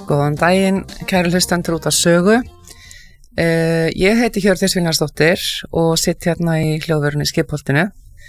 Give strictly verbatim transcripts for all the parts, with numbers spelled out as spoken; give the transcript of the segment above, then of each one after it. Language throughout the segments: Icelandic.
Góðan daginn, kæru hlustendur út af sögu. Uh, ég heiti Hjördís Vilhjálmsdóttir og sitt hérna í hljóðvörunni Skipholtinu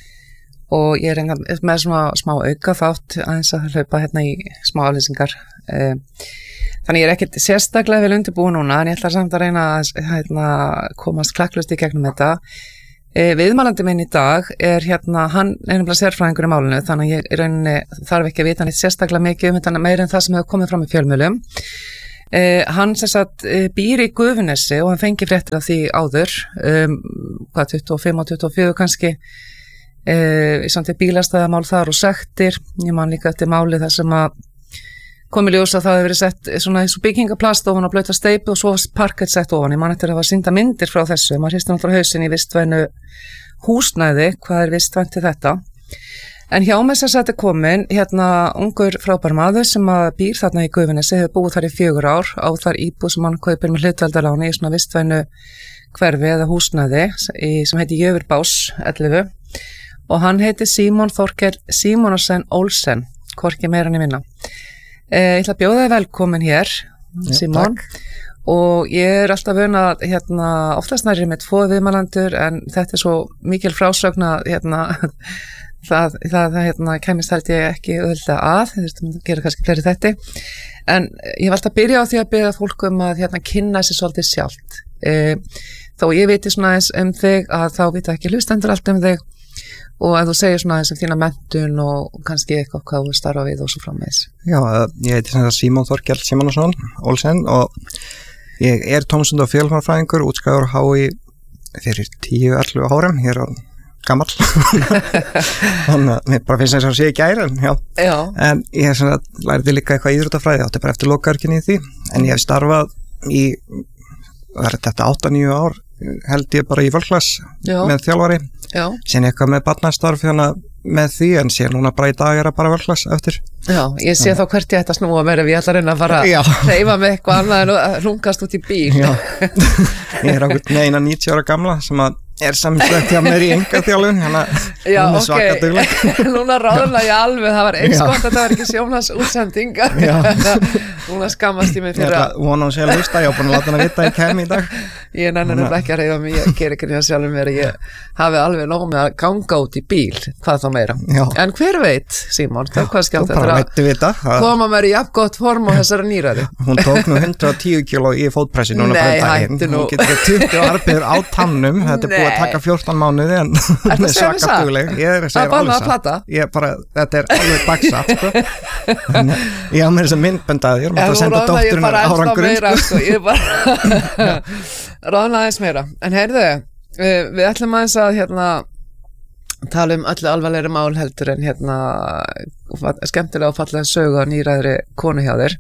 og ég er með svona smá auka þátt aðeins að hlaupa hérna í smá aflýsingar. Uh, þannig ég er ekkert sérstaklega vel undirbúin núna en ég ætla samt að reyna að hérna, komast klakklaust í gegnum þetta. Uh, viðmælandi minn í dag er hérna, hann er nefnilega sérfræðingur í málinu þannig að ég í rauninni þarf ekki að vita neitt sérstaklega mikið um þetta meira en það sem hefur komið fram í fjölmiðlum. Uh, hann sem sagt uh, býr í Gufunesi og hann fengi fréttir af því áður um, hvað tuttugu og fimm og tuttugu og fjögur kannski uh, í samt bílastæðamál þar og sektir. Ég man líka eftir máli þar sem að kom í ljós að það hefur verið sett svona eins og byggingaplast ofan á blauta steypu og svo parkett sett ofan. Ég man eftir að það var sýnda myndir frá þessu, maður hristir náttúrulega hausinn í vistvænu húsnæði, hvað er vistvænt til þetta. En hjá mig sem þetta komin, hérna ungur frábær maður sem að býr þarna í Gufunesi, hefur búið þar í fjögur ár á þar íbúð sem hann kaupir með hlutveldaláni í svona vistvænu hverfi eða húsnæði í, sem heiti Jöfurbás ellefu og hann heiti Símon Þorkell Símonarsen Olsen, hvorki meira en ég minna. Eh, ég ætla að bjóða þig velkomin hér, já, Símon. Takk. Og ég er alltaf vön að hérna, oftast nærri með tvo viðmælendur en þetta er svo mikil frásögn að hérna Það, það, það hérna, kæmist held ég ekki auðvitað að, þú veist, það gera kannski fleiri þetta. En ég var alltaf að byrja á því að byrja fólk um að hérna, kynna sér svolítið sjálft. E, þó ég viti svona eins um þig að þá vita ekki hlustendur allt um þig og að þú segir svona eins um þína menntun og kannski eitthvað hvað þú starfa við og svo framvegis. Já, ég heiti svona Símon Þorkell Símonarsen Olsen og ég er tómstund- og fjölmálafræðingur, útskrifaður H í fyrir tíu til ellefu árum, hér á gammal þannig að mér bara finnst þess að sé ekki æra en, já. Já. En ég svona, lærði líka eitthvað íþróttafræði átti bara eftir lokaörkinni í því en ég hef starfað í þetta átta til níu ár held ég bara í völklass með þjálfari síðan eitthvað með barnastarf með því en síðan núna bara í dag er að bara völklass eftir. Já, ég sé þá hvert ég ætta að snúa mér ef ég ætla að reyna að fara að hreyfa með eitthvað annað en að rungast út í bíl. Já, ég er ákveð með eina níutíu ára gamla sem að er samsett hjá mér í engaþjálfun hérna já, hún er okay. Svaka dugleg. Núna ráðurna ég alveg, það var eins gott að það var ekki sjónlags útsendingar núna skammast ég mig fyrir að vona hún sé að hlusta, ég á búin að láta hann að vita að ég kem í dag ég nenni nefnilega ekki að reyfa mig, ég ger ekki nýja sjálfum mér ég hafi alveg nóg með að ganga út í bíl hvað þá meira, já. En hver veit Símon, það er hvað skjátt þetta að koma mér í jafn gott form á þessari nýræði hún tók nú hundrað og tíu kíló í fótpressi núna nei, hættu nú hún getur tuttugu arbeiður á tannum þetta er búið að taka fjórtán mánuði en hún er svaka dugleg ég er að segja alveg satt ég bara, þetta er alveg baksatt sko. ég á mér þess að myndböndaði ég er að senda dótturinn árangurinn sko. ég bara ráðna aðeins meira en heyrðu, við, við ætlum aðeins að hérna tala um öllu alvarlegri mál heldur en hérna skemmtilega og fallega sögu á nýræðri konu hjá þér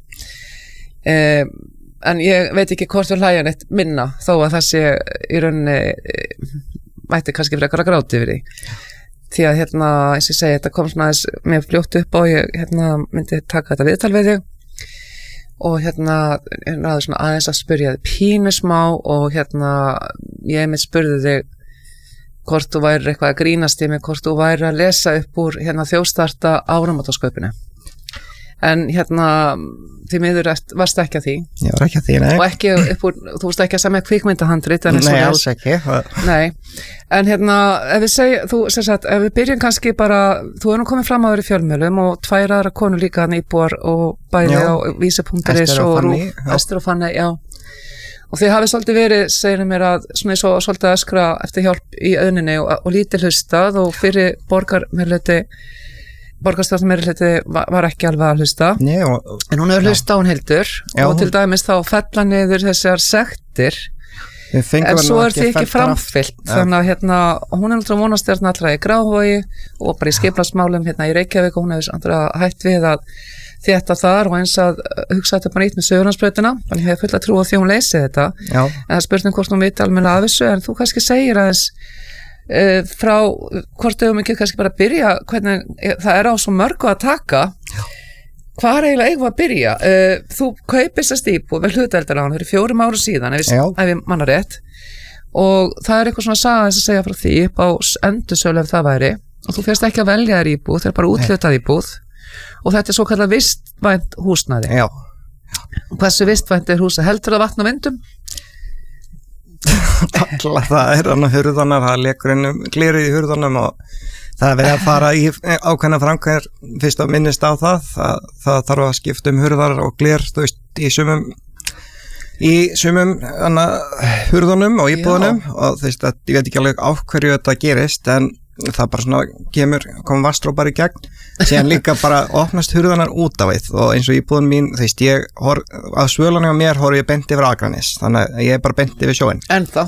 um, en ég veit ekki hvort við hlæja neitt minna þó að það sé í rauninni mætti kannski frekar að gráti yfir því því að hérna, eins og ég segi, þetta kom svona aðeins mér fljótt upp og ég hérna myndi taka þetta viðtal við þig og hérna, hérna svona aðeins að spyrja þig pínu smá og hérna ég með spurði þig hvort þú væri eitthvað að grínast í mig, hvort þú væri að lesa upp úr hérna þjóðstarta áramótasköpinu. En hérna, því miður varst ekki að því. Ég var ekki að því, nei. Og ekki upp úr, þú varst ekki að semja kvikmyndahandrit. Nei, alls ekki. Nei, en hérna, ef við segjum, þú sem sagt, ef við byrjum kannski bara, þú er nú komið fram á þér í fjölmiðlum og tvær aðra konur líka hann íbúar og bæði já. Á vísi punktur is og Rú, Ester og Fanny, já. Og þið hafið svolítið verið, segir mér að svona svo svolítið að öskra eftir hjálp í auðninni og, og lítið hlustað og fyrir borgar meirhluti borgarstjórn meirhluti var, var ekki alveg að hlusta. Nei, og, en hún hefur hlustað hún heldur já, og til dæmis þá fella niður þessar sektir en svo er því ekki framfyllt þannig að hérna, hún er náttúrulega vonastjörn allra í Grafarvogi og bara í skipulagsmálum hérna í Reykjavík og hún hefur hætt við að þetta þar og eins að hugsa þetta bara nýtt með Suðurlandsbrautina, þannig ég hef full að trúa því hún leysið þetta, já. En það spurning hvort hún viti almennilega af þessu, en þú kannski segir aðeins uh, frá hvort þau mikið kannski bara byrja hvernig það er á svo mörgu að taka já. Hvað er eiginlega eigum að byrja? Uh, þú kaupir þess íbúð við hlutdeildarlán fyrir fjórum ára síðan ef ég manna rétt og það er eitthvað svona saga þess að segja frá því upp á endursölu ef það væri og þú fyrst ekki að velja þér íbúð, það er bara úthlutað íbúð og þetta er svo kallað vistvænt húsnæði. Já. Hversu vistvænt er húsið? Heldur það vatn og vindum? Alltaf það er hann á hurðana, það lekur innum glerið í hurðanum og það er verið að fara í ákveðna framkvæmdir fyrst að minnist á það, það, það þarf að skipta um hurðar og gler, þú veist, í sumum í sumum hana, hurðunum og íbúðunum Já. Og þú veist að ég veit ekki alveg á hverju þetta gerist en það bara svona kemur, komum vatnsdrópar í gegn síðan líka bara opnast hurðanar út af því og eins og íbúðun mín, þú veist, ég hor, að svölunum á mér horf ég beint yfir Akranes, þannig að ég er bara beint yfir sjóin. Ennþá?